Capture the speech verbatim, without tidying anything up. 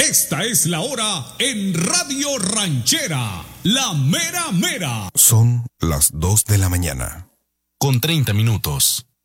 Esta es la hora en Radio Ranchera, la mera mera. Son las dos de la mañana. Con treinta minutos.